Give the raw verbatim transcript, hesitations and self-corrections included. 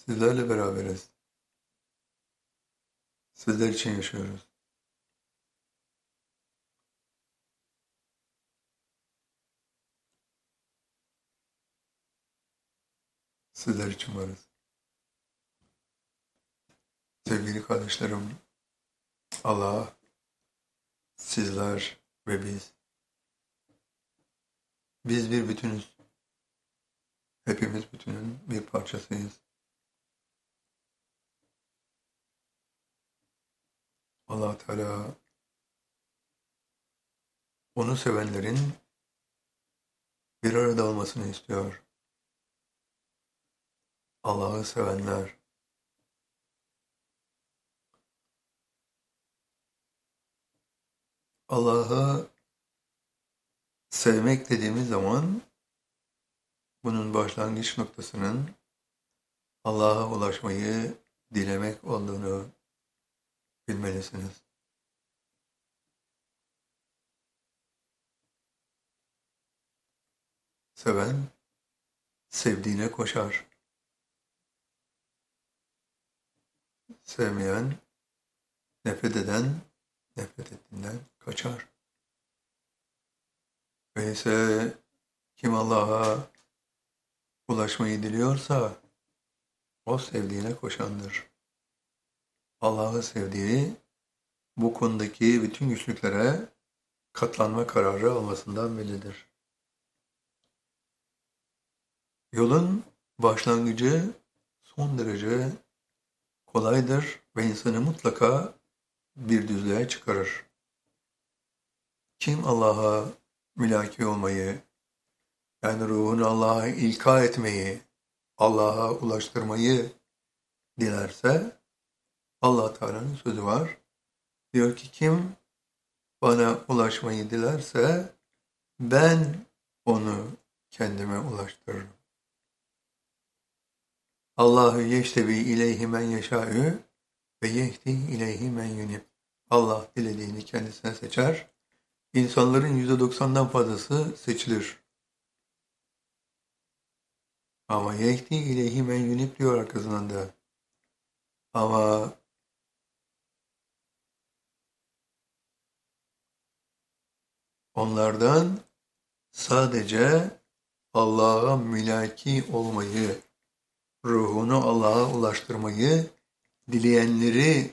Sizlerle beraberiz. Sizler için yaşıyoruz. Sizler için varız. Sevgili kardeşlerim, Allah, sizler ve biz, biz bir bütünüz. Hepimiz bütünün bir parçasıyız. Allah Teala, onu sevenlerin bir arada olmasını istiyor. Allah'ı sevenler, Allah'ı sevmek dediğimiz zaman bunun başlangıç noktasının Allah'a ulaşmayı dilemek olduğunu bilmelisiniz. Seven, sevdiğine koşar. Sevmeyen, nefret eden, nefret ettiğinden kaçar. Öyleyse kim Allah'a ulaşmayı diliyorsa o sevdiğine koşandır. Allah'ı sevdiği bu konudaki bütün güçlüklere katlanma kararı almasından bellidir. Yolun başlangıcı son derece kolaydır ve insanı mutlaka bir düzlüğe çıkarır. Kim Allah'a mülaki olmayı, yani ruhunu Allah'a ilka etmeyi, Allah'a ulaştırmayı dilerse, Allah Teala'nın sözü var. Diyor ki kim bana ulaşmayı dilerse ben onu kendime ulaştırırım. Allahu yeştebi ileyhi men yeşâ'ü ve yehdi ileyhi men yunib. Allah dilediğini kendisine seçer. İnsanların yüzde doksandan fazlası seçilir. Ama yehdi ileyhi men yunib diyor arkasından da. Ama onlardan sadece Allah'a mülaki olmayı, ruhunu Allah'a ulaştırmayı dileyenleri